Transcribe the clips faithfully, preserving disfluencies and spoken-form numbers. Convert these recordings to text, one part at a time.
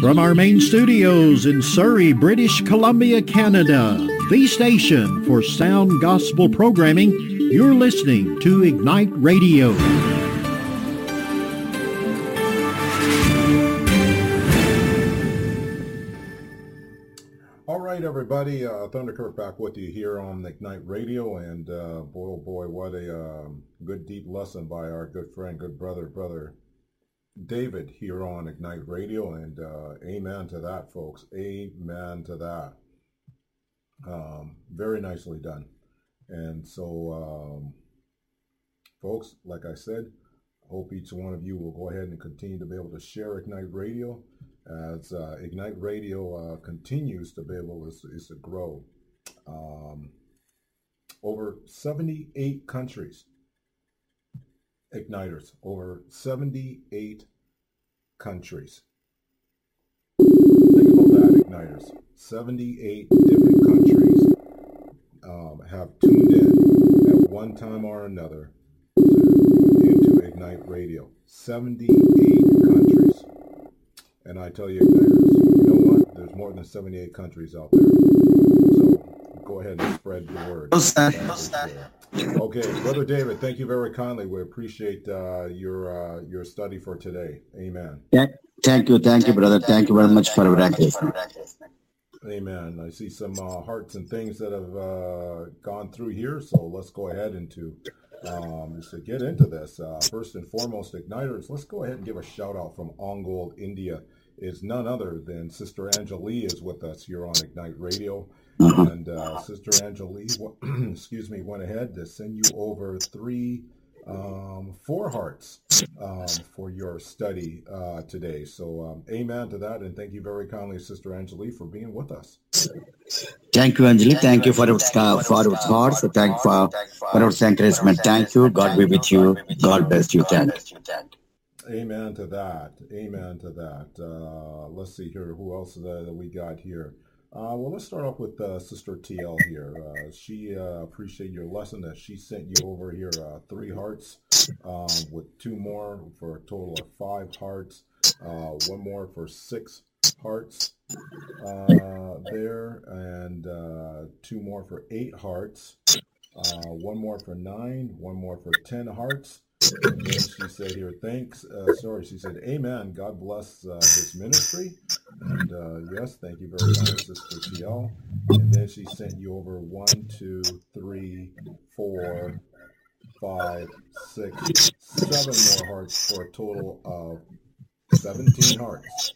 From our main studios in Surrey, British Columbia, Canada, the station for sound gospel programming, you're listening to Ignite Radio. All right, everybody, uh, Thunderkirk back with you here on Ignite Radio, and uh, boy, oh boy, what a um, good deep lesson by our good friend, good brother, brother David here on Ignite Radio, and uh, amen to that, folks. Amen to that. Um, very nicely done. And so, um, folks, like I said, I hope each one of you will go ahead and continue to be able to share Ignite Radio as uh, Ignite Radio uh, continues to be able to, is to grow. Um, over seventy-eight countries. Igniters, over seventy-eight countries. Think about that, Igniters. seventy-eight different countries um, have tuned in at one time or another to, into Ignite Radio. seventy-eight countries. And I tell you, Igniters, you know what? There's more than seventy-eight countries out there. So go ahead and spread the word. Okay, Brother David, thank you very kindly. We appreciate uh, your uh, your study for today. Amen. Yeah, thank you, thank you, brother. Thank you very much for your encouragement. Amen. I see some uh, hearts and things that have uh, gone through here, so let's go ahead into um, just to get into this. Uh, first and foremost, Igniters, let's go ahead and give a shout out from Ongole, India. Is none other than Sister Angelie is with us here on Ignite Radio. And uh, Sister Angelie, excuse me, went ahead to send you over three, um, four hearts um, for your study uh, today. So um, amen to that, and thank you very kindly, Sister Angelie, for being with us. Thank you, Angelie. Thank you for your, uh, for your thoughts. Thank you for, for your encouragement. Thank you. God be with you. God bless you. Thank you. Amen to that. Amen to that. Uh, let's see here. Who else that we got here? Uh, well, let's start off with uh, Sister T L here. Uh, she uh, appreciated your lesson that she sent you over here uh, three hearts um, with two more for a total of five hearts, uh, one more for six hearts uh, there, and uh, two more for eight hearts, uh, one more for nine, one more for ten hearts. And then she said here, thanks, uh, sorry, she said, amen, God bless uh, his ministry. And uh, yes, thank you very much, Sister T L. And then she sent you over one, two, three, four, five, six, seven more hearts for a total of seventeen hearts.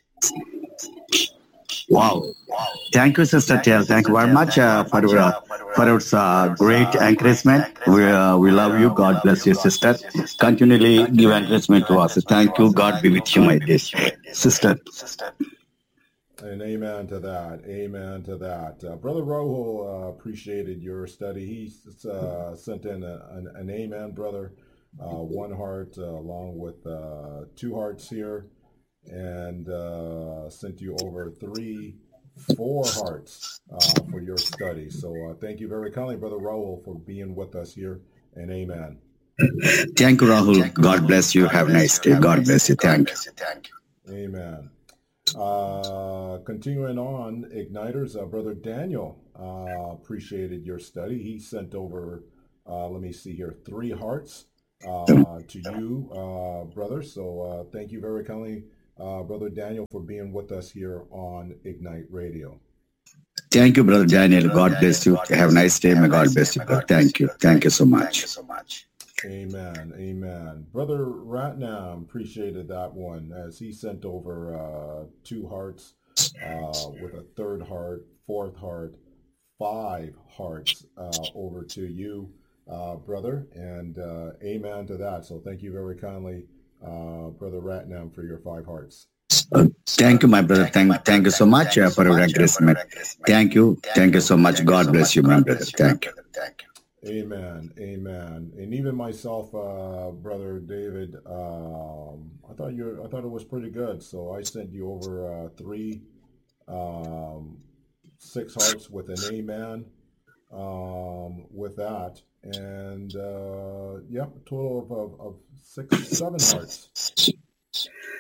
Wow. Thank you, Sister T L. Thank you very much uh, for your, uh, for your uh, great encouragement. We, uh, we love you. God bless you, sister. Continually give encouragement to us. Thank you. God be with you, my dear sister. And amen to that. Amen to that. Uh, Brother Rahul uh, appreciated your study. He uh, sent in a, an, an amen, brother. Uh, one heart uh, along with uh, two hearts here. And uh, sent you over three, four hearts uh, for your study. So uh, thank you very kindly, Brother Rahul, for being with us here. And amen. Thank you, Rahul. God bless you. Have a nice day. God bless you. Thank you. Amen. Uh, continuing on, Igniters, uh, Brother Daniel uh, appreciated your study. He sent over, uh, let me see here, three hearts uh, to you, uh, brother. So uh, thank you very kindly, Uh, Brother Daniel, for being with us here on Ignite Radio. Thank you, Brother Daniel. God bless you. Have a nice day. May God bless you. Thank you. Thank you so much. Amen. Amen. Brother Ratnam appreciated that one as he sent over uh, two hearts uh, with a third heart, fourth heart, five hearts uh, over to you, uh, brother. And uh, amen to that. So thank you very kindly, Uh, Brother Ratnam, for your five hearts. Uh, thank you, my brother. Thank, thank you so much uh, for your encouragement. Thank you. Thank you so much. God bless you, my brother. Thank you. Amen. Amen. And even myself, uh, Brother David, um, I thought you, I thought it was pretty good. So I sent you over uh, three, um, six hearts with an amen. Um, with that. And, uh, yep, a total of, of, of six, seven hearts.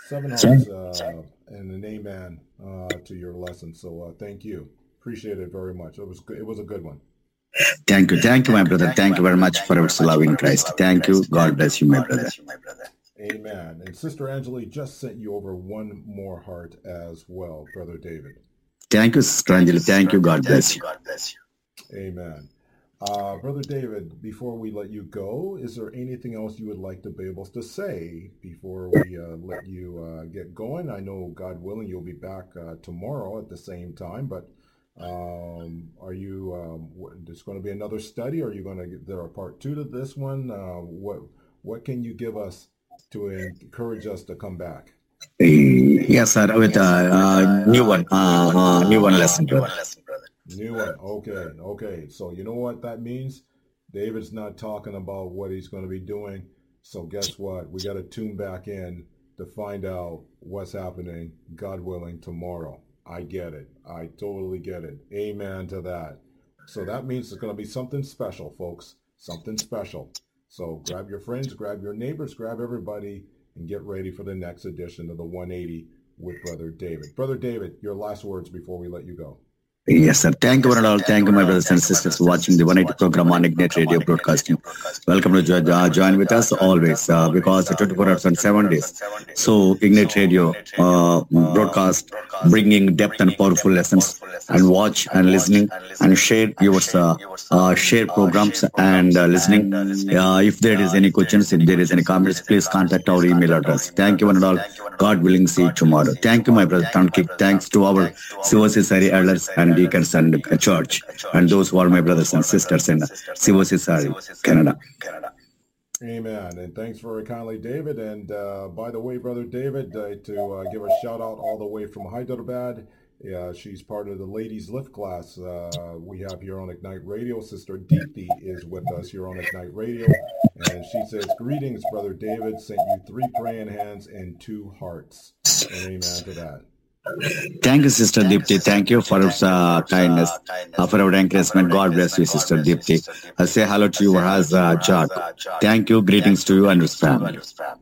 Seven hearts uh, and an amen uh, to your lesson. So uh, thank you. Appreciate it very much. It was good. It was a good one. Thank you. Thank you, my brother. Thank you very much for our love in Christ. Thank you. God bless you, my brother. Amen. And Sister Angeli just sent you over one more heart as well, Brother David. Thank you, Sister Angeli. Thank you. God bless you. Amen. Uh, Brother David, before we let you go, is there anything else you would like to be able to say before we uh, let you uh, get going? I know, God willing, you'll be back uh, tomorrow at the same time, but um, are you, um, there's going to be another study? Are you going to get there a part two to this one? Uh, what, what can you give us to encourage us to come back? Yes, sir, with a uh, uh, new one, uh, uh, new one lesson, brother. New one. Okay. Okay. So you know what that means? David's not talking about what he's going to be doing. So guess what? We got to tune back in to find out what's happening, God willing, tomorrow. I get it. I totally get it. Amen to that. So that means it's going to be something special, folks. Something special. So grab your friends, grab your neighbors, grab everybody, and get ready for the next edition of the one eighty with Brother David. Brother David, your last words before we let you go. Yes, sir. Thank you, one and all. Thank you, my brothers and sisters, for watching the one eighty program on Ignite Radio Broadcasting. Welcome to jo- uh, join with us always, uh, because twenty-four hours and seven days. So, Ignite Radio uh, broadcast, bringing depth and powerful lessons, and watch and listening, and share your uh, uh, share programs and uh, listening. Uh, if there is any questions, if there is any comments, please contact our email address. Thank you, one and all. God willing, see you tomorrow. Thank you, my brother. Thanks to our Sivo Sisari elders and deacons and church, and those who are my brothers and sisters in Sivo Sisari, Canada. Amen. And thanks very kindly, David. And uh, by the way, Brother David, uh, to uh, give a shout out all the way from Hyderabad. Yeah, she's part of the Ladies Lift class uh, we have here on Ignite Radio. Sister Deepthi is with us here on Ignite Radio. And she says, greetings, Brother David. Sent you three praying hands and two hearts. And amen to that. Thank you, Sister Deepthi. Thank you for your uh, kindness, uh, for our encouragement. God bless you, Sister Deepthi. I say hello to you as uh, Jack. Thank you. Greetings to you and your family.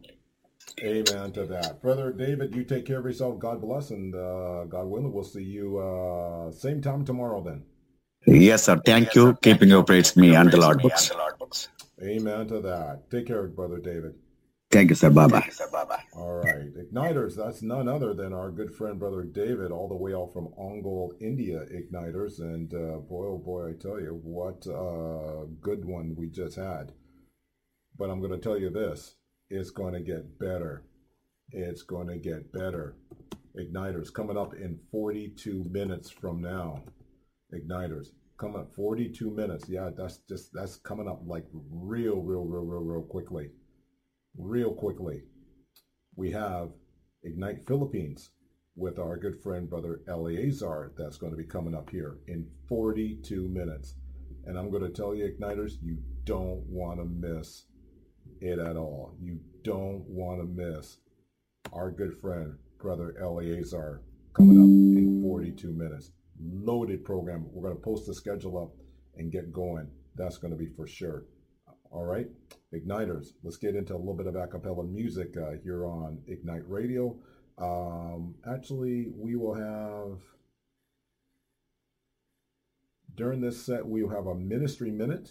Amen to that. Brother David, you take care of yourself. God bless, and uh, God willing, we'll see you uh, same time tomorrow then. Yes, sir. Thank you. Keeping your praise me and the Lord books. Amen to that. Take care, Brother David. Thank you, sir. Bye-bye. All right. Igniters, that's none other than our good friend, Brother David, all the way out from Ongole, India, Igniters. And uh, boy, oh boy, I tell you, what a good one we just had. But I'm going to tell you this. It's going to get better. It's going to get better. Igniters, coming up in forty-two minutes from now. Igniters, coming up forty-two minutes. Yeah, that's just, that's coming up like real, real, real, real, real quickly. Real quickly, we have Ignite Philippines with our good friend, Brother Eleazar, that's going to be coming up here in forty-two minutes. And I'm going to tell you, Igniters, you don't want to miss it at all. You don't want to miss our good friend, Brother Eleazar, coming up in forty-two minutes. Loaded program. We're going to post the schedule up and get going. That's going to be for sure. All right, Igniters, let's get into a little bit of a cappella music uh, here on Ignite Radio. Um, actually, we will have, during this set, we will have a ministry minute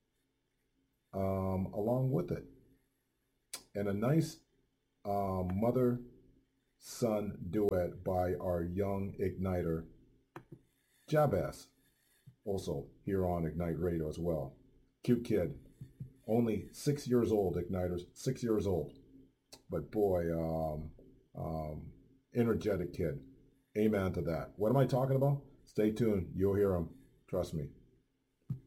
um, along with it. And a nice uh, mother-son duet by our young Igniter, Jabez, also here on Ignite Radio as well. Cute kid. Only six years old, Igniters, six years old. But boy, um, um, energetic kid. Amen to that. What am I talking about? Stay tuned. You'll hear him. Trust me.